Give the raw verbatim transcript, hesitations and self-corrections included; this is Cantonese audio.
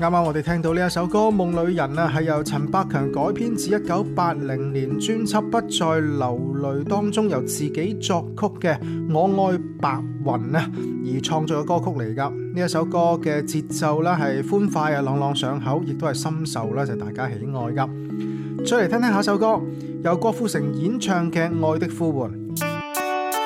啱啱我哋聽到呢一首歌《夢裏人》啊，係由陳百強改編自一九八零年專輯《不再流淚》當中由自己作曲嘅《我愛白雲》啊而創作嘅歌曲嚟噶。呢一首歌嘅節奏咧係歡快啊，朗朗上口，亦都係深受咧就大家喜愛噶。再嚟聽聽下首歌，由郭富城演唱嘅《愛的呼喚》。